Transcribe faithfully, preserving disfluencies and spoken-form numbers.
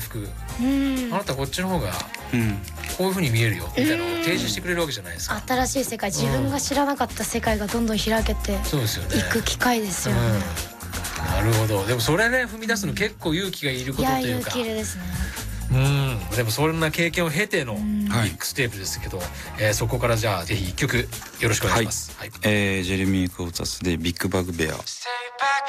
服、 うん、 あなたこっちの方がうんこういう風に見えるよみたいなのを提示してくれるわけじゃないですか。 新しい世界、自分が知らなかった世界がどんどん開けていく機会ですよね、 うん、なるほど。でもそれね踏み出すの結構勇気がいることというか、 いや勇気いるですね。 うん、でもそんな経験を経てのミックステープですけど、はい、えー、そこからじゃあぜひ一曲よろしくお願いします。 はい、はい、えー、ジェレミー・クォータスでビッグバグベア。